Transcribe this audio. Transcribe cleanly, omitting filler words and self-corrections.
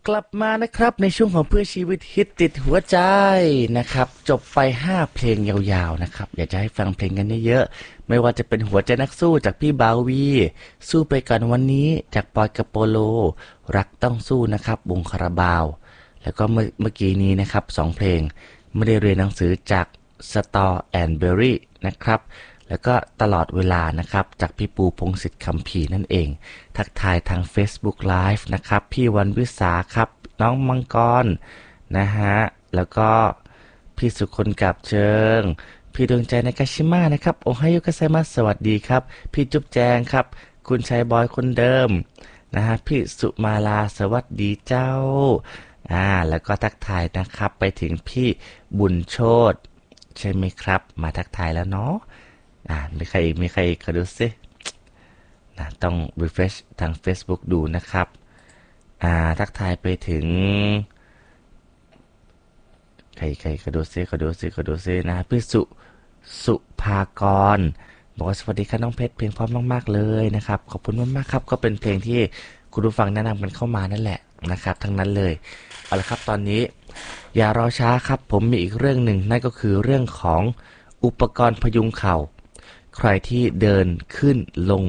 กลับมานะครับในช่วงของเพื่อชีวิตฮิตติดหัวใจนะครับจบไป5เพลงยาวๆนะครับอยากจะให้ฟังเพลงกันเยอะๆไม่ว่าจะเป็นหัวใจนักสู้จากพี่บาวีสู้ไปก่อนวันนี้จากปอยกระโปโลรักต้องสู้นะครับวงคาราบาวแล้วก็เมื่อกี้นี้นะครับ2เพลงไม่ได้เรียนหนังสือจากสตอแอนเบอรี่นะครับแล้วก็ตลอดเวลานะครับจากพี่ปูพงศิษฐ์คำภีร์นั่นเองทักทายทาง Facebook Live นะครับพี่วันวิสาครับน้องมังกรนะฮะแล้วก็พี่สุคนกับเชิงพี่ดวงใจในกาชิมะนะครับโอไฮโอกัสไซมัสสวัสดีครับพี่จุ๊บแจงครับคุณชัยบอยคนเดิมนะฮะพี่สุมาลาสวัสดีเจ้าแล้วก็ทักทายนะครับไปถึงพี่บุญโชติใช่ไหมครับมาทักทายแล้วเนาะมีใครขอดูสินะต้อง refresh ทาง Facebook ดูนะครับทักทายไปถึงใครขอดูซินะพี่สุภากรบอกว่าสวัสดีค่ะน้องเพชรเพลงเพราะมากๆเลยนะครับขอบคุณมากๆครับก็เป็นเพลงที่คุณผู้ฟังแนะนำกันเข้ามานั่นแหละนะครับทั้งนั้นเลยเอาละครับตอนนี้อย่ารอช้าครับผมมีอีกเรื่องหนึ่งนั่นก็คือเรื่องของอุปกรณ์พยุงเข่าใครที่เดินขึ้นลง